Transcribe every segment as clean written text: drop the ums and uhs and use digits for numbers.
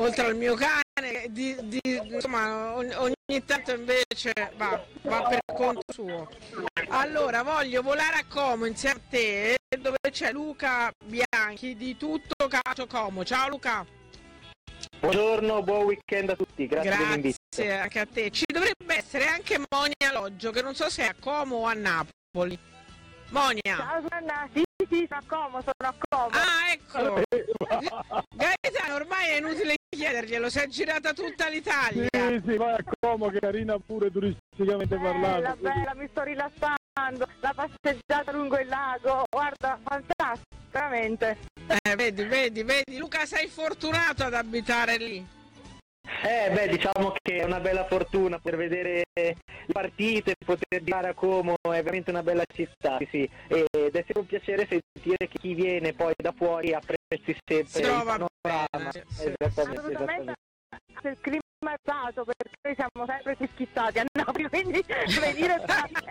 oltre al mio cane, insomma, ogni tanto invece va per conto suo. Allora, voglio volare a Como insieme a te, dove c'è Luca Bianchi di Tutto Calcio Como. Ciao Luca. Buongiorno, buon weekend a tutti, grazie dell'invito. Grazie anche a te. Ci dovrebbe essere anche Monia Loggio, che non so se è a Como o a Napoli. Monia. Ciao Susanna, sì, sono a Como. Ah, ecco. Gaetano, ormai è inutile chiederglielo, si è girata tutta l'Italia. Sì, vai a Como, che carina pure turisticamente parlando. Bella, mi sto rilassando, la passeggiata lungo il lago, guarda, fantastico, veramente. Vedi, Luca, sei fortunato ad abitare lì. Diciamo che è una bella fortuna per vedere le partite, poter girare a Como, è veramente una bella città, sì. Ed è sempre un piacere sentire che chi viene poi da fuori apprezzi sempre il panorama. Esattamente. Il clima è stato, perché noi siamo sempre più schissati a Napoli, quindi venire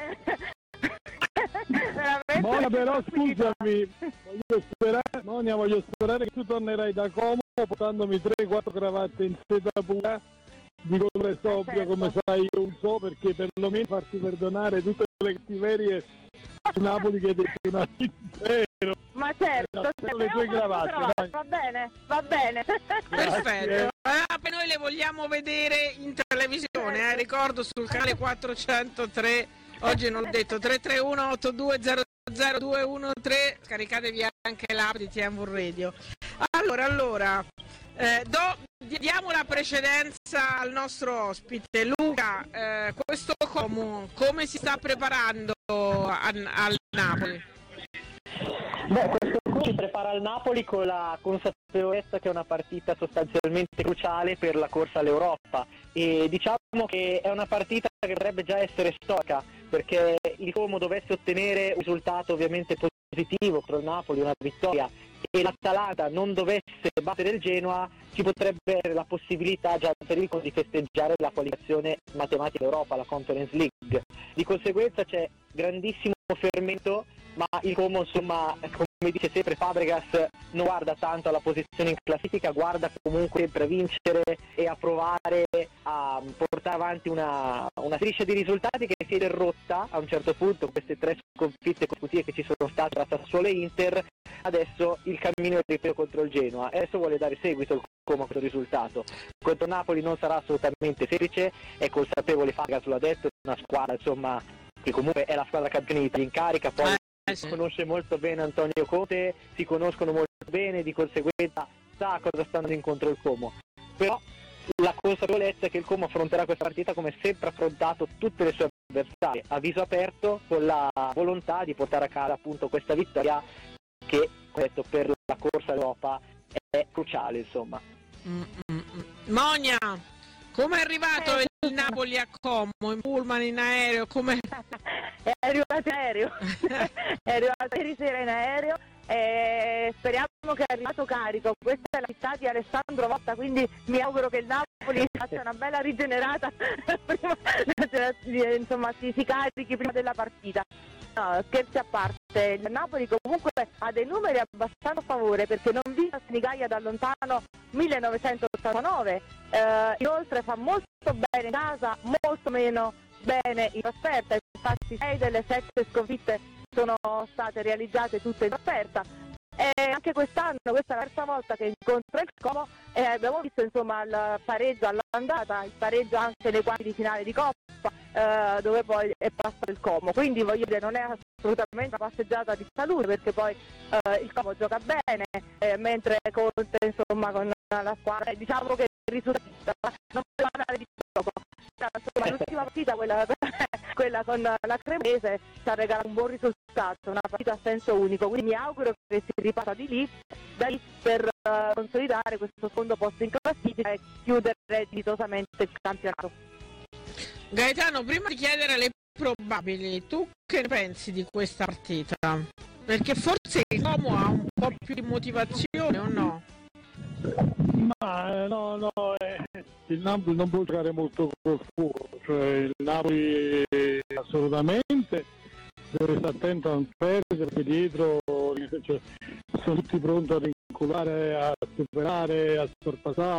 Monia, però scusami, voglio sperare che tu tornerai da Como portandomi 3-4 cravatte in seta pura di colore sobrio, come sai io uso, perché perlomeno farti perdonare tutte le cattiverie su Napoli che hai detto un anno intero. Ma certo, le tue cravatte, va bene. Perfetto. Noi le vogliamo vedere in televisione, ricordo sul canale 403, oggi non l'ho detto, 331 8200 213, scaricatevi anche l'app di TMV Radio. Allora, diamo la precedenza al nostro ospite. Luca, questo Como come si sta preparando al Napoli? Questo si prepara al Napoli con la consapevolezza che è una partita sostanzialmente cruciale per la corsa all'Europa, e diciamo che è una partita che dovrebbe già essere storica, perché il Como dovesse ottenere un risultato ovviamente positivo contro il Napoli, una vittoria, e l'Atalanta non dovesse battere il Genoa, ci potrebbe avere la possibilità già per il Como di festeggiare la qualificazione matematica Europa, la Conference League. Di conseguenza c'è grandissimo fermento, ma il Como, insomma, come dice sempre Fabregas, non guarda tanto alla posizione in classifica, guarda comunque sempre a vincere e a provare a portare avanti una striscia di risultati che si è interrotta a un certo punto, queste 3 sconfitte consecutive che ci sono state tra Sassuolo e Inter. Adesso il cammino è ripeto contro il Genoa, adesso vuole dare seguito al Como a questo risultato. Contro Napoli non sarà assolutamente semplice, è consapevole, Fabregas lo ha detto, è una squadra insomma che comunque è la squadra campione d'Italia in carica, poi si conosce molto bene Antonio Conte, si conoscono molto bene, di conseguenza sa cosa sta andando incontro il Como, però la consapevolezza è che il Como affronterà questa partita come sempre ha affrontato tutte le sue avversarie, a viso aperto, con la volontà di portare a casa appunto questa vittoria che, come detto, per la corsa all'Europa è cruciale, insomma. Monia, come è arrivato il Napoli a Como? In pullman, in aereo? Come? È arrivato in aereo, è arrivato ieri sera in aereo e speriamo che è arrivato carico. Questa è la città di Alessandro Motta, quindi mi auguro che il Napoli faccia una bella rigenerata insomma si carichi prima della partita. No, scherzi a parte, il Napoli comunque ha dei numeri abbastanza a favore, perché non vince a Senigallia da lontano 1989, inoltre fa molto bene in casa, molto meno bene in trasferta, infatti 6 delle 7 sconfitte sono state realizzate tutte in trasferta. E anche quest'anno, questa è la terza volta che incontra il Como, e abbiamo visto insomma il pareggio all'andata, il pareggio anche nei quarti di finale di Coppa, dove poi è passato il Como, quindi voglio dire non è assolutamente una passeggiata di salute, perché poi il Como gioca bene, mentre Conte insomma con la squadra diciamo che il risultato non poteva andare di gioco. Insomma, l'ultima partita, quella con la Cremonese, ci ha regalato un buon risultato, una partita a senso unico, quindi mi auguro che si riparta da lì per consolidare questo secondo posto in classifica e chiudere dignitosamente il campionato. Gaetano, prima di chiedere le probabili, tu che ne pensi di questa partita? Perché forse il Como ha un po' più di motivazione, o no? Ma no, il Napoli non può giocare molto col fuoco, cioè il Napoli assolutamente deve stare attento a non perdere, perché dietro sono tutti pronti a rinculare, a superare, a sorpassare,